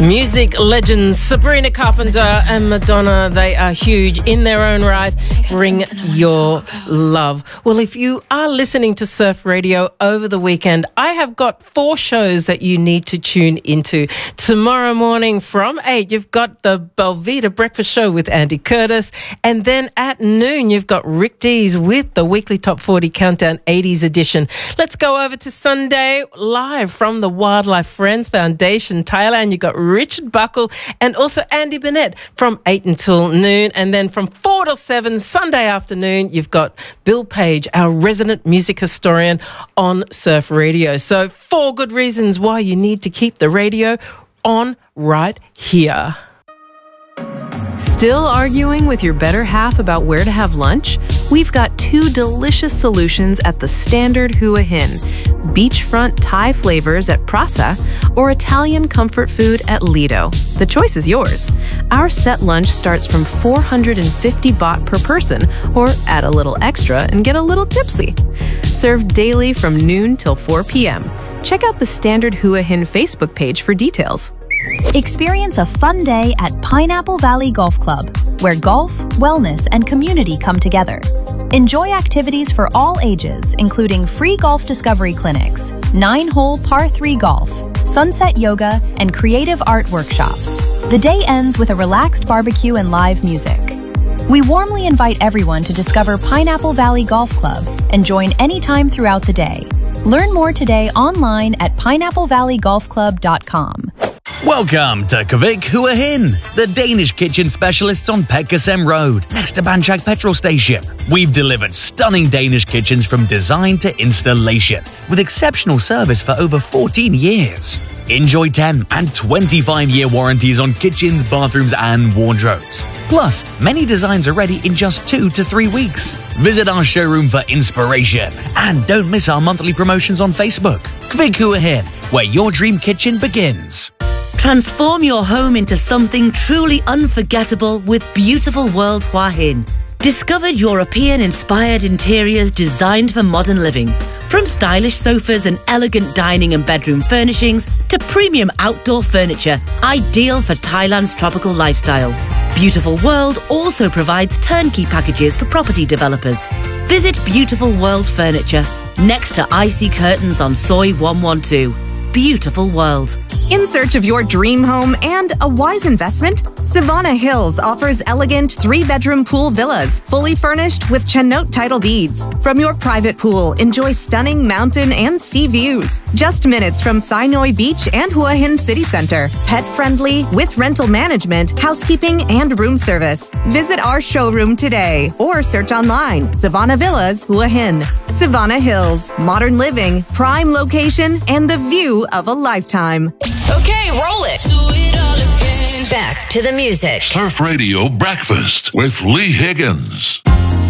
Music legends Sabrina Carpenter and Madonna, they are huge in their own right. Bring your love. Well, if you are listening to Surf Radio over the weekend, I have got 4 shows that you need to tune into. Tomorrow morning from 8, you've got the Belvita Breakfast Show with Andy Curtis. And then at noon, you've got Rick Dees with the weekly Top 40 Countdown 80s edition. Let's go over to Sunday live from the Wildlife Friends Foundation, Thailand. You've got Richard Buckle and also Andy Burnett from 8 until noon. And then from 4 till 7 Sunday afternoon, you've got Bill Page, our resident music historian on Surf Radio. So 4 good reasons why you need to keep the radio on right here. Still arguing with your better half about where to have lunch? We've got 2 delicious solutions at the Standard Hua Hin. Beachfront Thai flavors at Prasa or Italian comfort food at Lido. The choice is yours. Our set lunch starts from 450 baht per person, or add a little extra and get a little tipsy. Served daily from noon till 4 p.m. Check out the Standard Hua Hin Facebook page for details. Experience a fun day at Pineapple Valley Golf Club, where golf, wellness, and community come together. Enjoy activities for all ages, including free golf discovery clinics, 9-hole par 3 golf, sunset yoga, and creative art workshops. The day ends with a relaxed barbecue and live music. We warmly invite everyone to discover Pineapple Valley Golf Club and join anytime throughout the day. Learn more today online at pineapplevalleygolfclub.com. Welcome to Kvik Hua Hin, the Danish kitchen specialists on Petgasem Road, next to Banchak petrol station. We've delivered stunning Danish kitchens from design to installation, with exceptional service for over 14 years. Enjoy 10 and 25-year warranties on kitchens, bathrooms and wardrobes. Plus, many designs are ready in just 2 to 3 weeks. Visit our showroom for inspiration and don't miss our monthly promotions on Facebook. Kvik Hua Hin, where your dream kitchen begins. Transform your home into something truly unforgettable with Beautiful World Hua Hin. Discover European-inspired interiors designed for modern living. From stylish sofas and elegant dining and bedroom furnishings to premium outdoor furniture, ideal for Thailand's tropical lifestyle. Beautiful World also provides turnkey packages for property developers. Visit Beautiful World Furniture, next to Icy Curtains on Soi 112. Beautiful World. In search of your dream home and a wise investment? Savannah Hills offers elegant 3-bedroom pool villas, fully furnished with Chennote title deeds. From your private pool, enjoy stunning mountain and sea views. Just minutes from Sinoi Beach and Hua Hin City Center. Pet-friendly with rental management, housekeeping, and room service. Visit our showroom today or search online. Savannah Villas, Hua Hin. Savannah Hills. Modern living, prime location, and the view of a lifetime. Okay, roll it. Do it all again. Back to the music. Surf Radio Breakfast with Lee Higgins.